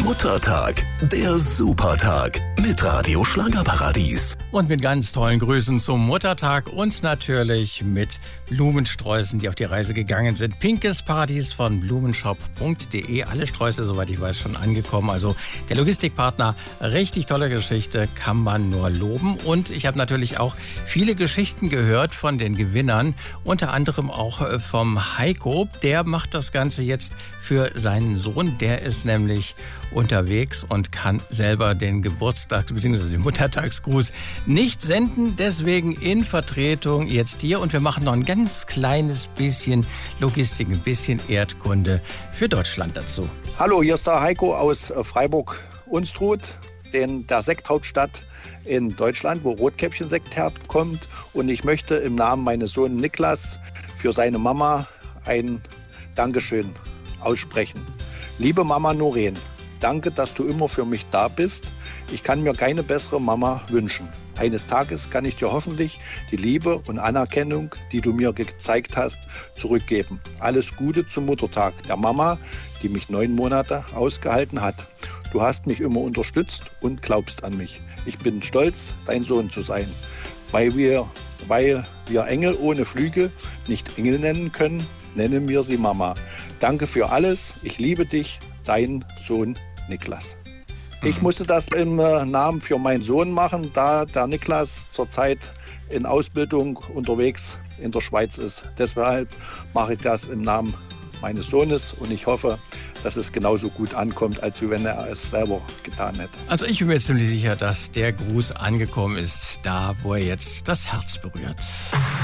Muttertag, der Supertag mit Radio Schlagerparadies. Und mit ganz tollen Grüßen zum Muttertag und natürlich mit Blumensträußen, die auf die Reise gegangen sind. Pinkes Paradies von blumenshop.de. Alle Sträuße, soweit ich weiß, schon angekommen. Also der Logistikpartner, richtig tolle Geschichte, kann man nur loben. Und ich habe natürlich auch viele Geschichten gehört von den Gewinnern, unter anderem auch vom Heiko. Der macht das Ganze jetzt für seinen Sohn. Der ist nämlich unterwegs und kann selber den Geburtstags- bzw. den Muttertagsgruß nicht senden. Deswegen in Vertretung jetzt hier. Und wir machen noch ein ganz kleines bisschen Logistik, ein bisschen Erdkunde für Deutschland dazu. Hallo, hier ist der Heiko aus Freiburg-Unstrut, der Sekthauptstadt in Deutschland, wo Rotkäppchen-Sekt herkommt. Und ich möchte im Namen meines Sohnes Niklas für seine Mama ein Dankeschön aussprechen. Liebe Mama Noreen, danke, dass du immer für mich da bist. Ich kann mir keine bessere Mama wünschen. Eines Tages kann ich dir hoffentlich die Liebe und Anerkennung, die du mir gezeigt hast, zurückgeben. Alles Gute zum Muttertag der Mama, die mich 9 Monate ausgehalten hat. Du hast mich immer unterstützt und glaubst an mich. Ich bin stolz, dein Sohn zu sein. Weil wir Engel ohne Flügel nicht Engel nennen können, nennen wir sie Mama. Danke für alles. Ich liebe dich, dein Sohn Niklas. Ich musste das im Namen für meinen Sohn machen, da der Niklas zurzeit in Ausbildung unterwegs in der Schweiz ist. Deshalb mache ich das im Namen meines Sohnes und ich hoffe, dass es genauso gut ankommt, als wenn er es selber getan hätte. Also ich bin mir ziemlich sicher, dass der Gruß angekommen ist, da wo er jetzt das Herz berührt.